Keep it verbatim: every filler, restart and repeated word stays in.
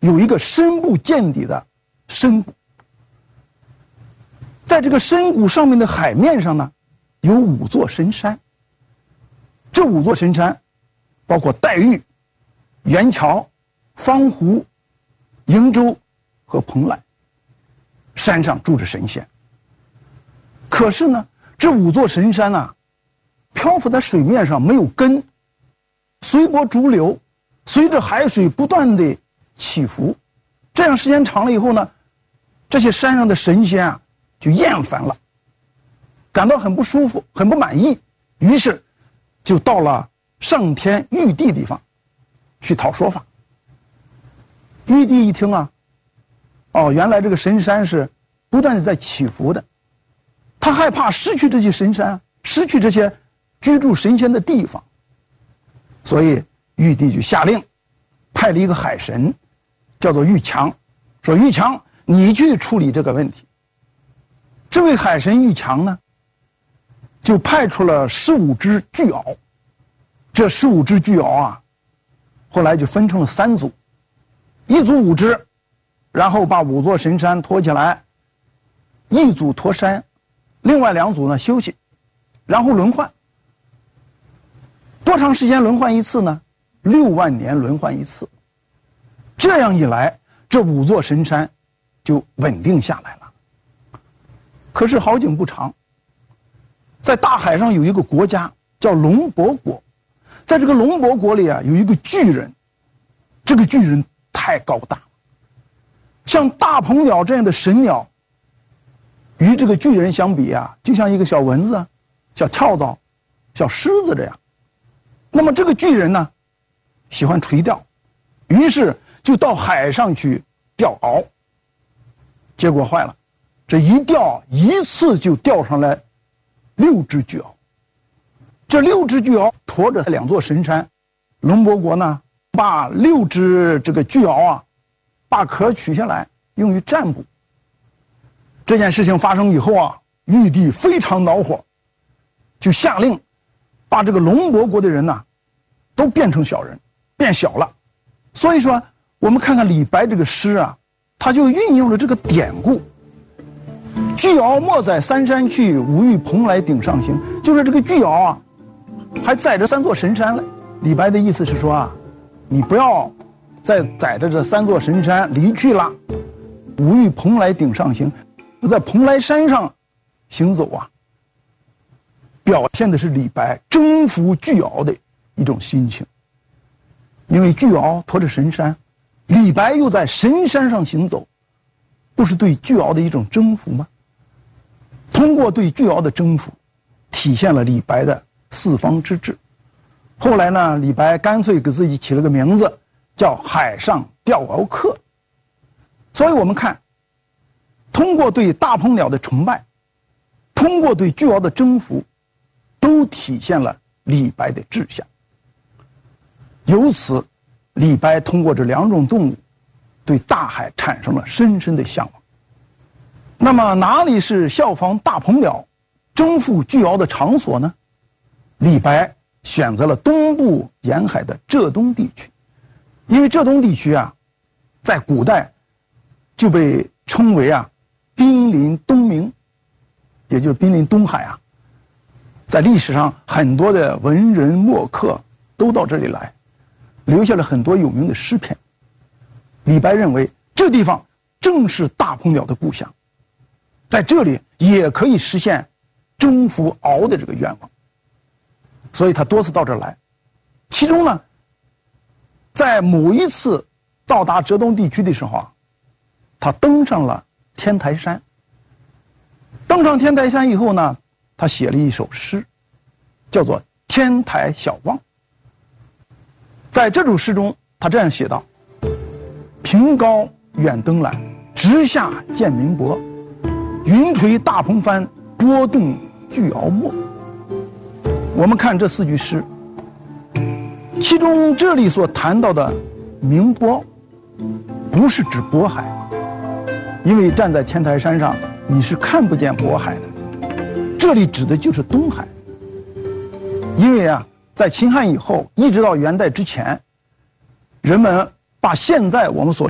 有一个深不见底的深谷，在这个深谷上面的海面上呢，有五座神山。这五座神山包括黛玉、元桥、方湖、瀛洲和蓬莱，山上住着神仙。可是呢，这五座神山啊，漂浮在水面上没有根，随波逐流，随着海水不断的起伏，这样时间长了以后呢，这些山上的神仙啊就厌烦了，感到很不舒服，很不满意，于是就到了上天玉帝地方去讨说法。玉帝一听啊，哦，原来这个神山是不断的在起伏的，他害怕失去这些神山，失去这些居住神仙的地方，所以玉帝就下令派了一个海神叫做玉强，说玉强你去处理这个问题。这位海神玉强呢，就派出了十五只巨鳌。这十五只巨鳌啊，后来就分成了三组，一组五只，然后把五座神山驮起来，一组驮山，另外两组呢休息，然后轮换。多长时间轮换一次呢？六万年轮换一次。这样一来，这五座神山就稳定下来了。可是好景不长，在大海上有一个国家叫龙伯国，在这个龙伯国里啊，有一个巨人，这个巨人太高大了，像大鹏鸟这样的神鸟，与这个巨人相比啊，就像一个小蚊子、小跳蚤、小狮子这样。那么这个巨人呢，喜欢垂钓，于是就到海上去钓鳌，结果坏了，这一钓一次就钓上来六只巨鳌。这六只巨鳌驮着两座神山，龙伯国呢把六只这个巨鳌啊，把壳取下来用于占卜。这件事情发生以后啊，玉帝非常恼火，就下令把这个龙伯国的人呐，都变成小人，变小了。所以说，我们看看李白这个诗啊，他就运用了这个典故。巨鳌莫载三山去，吾欲蓬莱顶上行。就是这个巨鳌啊，还载着三座神山来。李白的意思是说啊，你不要再载着这三座神山离去了，吾欲蓬莱顶上行，在蓬莱山上行走啊，表现的是李白征服巨鳌的一种心情。因为巨鳌驮着神山，李白又在神山上行走，不是对巨鳌的一种征服吗？通过对巨鳌的征服，体现了李白的四方之志。后来呢，李白干脆给自己起了个名字，叫海上钓鳌客。所以我们看，通过对大鹏鸟的崇拜，通过对巨鳌的征服，都体现了李白的志向。由此，李白通过这两种动物，对大海产生了深深的向往。那么哪里是效仿大鹏鸟征服巨鳌的场所呢？李白选择了东部沿海的浙东地区，因为浙东地区啊，在古代就被称为啊濒临东冥，也就是濒临东海啊。在历史上，很多的文人墨客都到这里来，留下了很多有名的诗篇。李白认为这地方正是大鹏鸟的故乡，在这里也可以实现征服鳌的这个愿望，所以他多次到这儿来。其中呢，在某一次到达浙东地区的时候啊，他登上了天台山。登上天台山以后呢，他写了一首诗，叫做《天台小望》。在这首诗中，他这样写道：平高远登览，直下见明伯。云垂大鹏帆，波动巨鳌没。我们看这四句诗，其中这里所谈到的明波，不是指渤海，因为站在天台山上，你是看不见渤海的。这里指的就是东海，因为啊，在秦汉以后，一直到元代之前，人们把现在我们所